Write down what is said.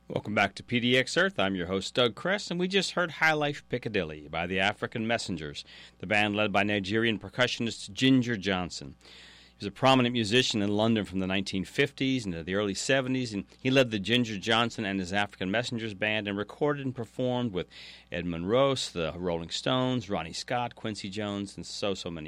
Welcome back to PDX Earth. I'm your host, Doug Kress, and we just heard High Life Piccadilly by the African Messengers, the band led by Nigerian percussionist Ginger Johnson. He was a prominent musician in London from the 1950s into the early 70s, and he led the Ginger Johnson and his African Messengers band and recorded and performed with Ed Monroe, the Rolling Stones, Ronnie Scott, Quincy Jones, and so many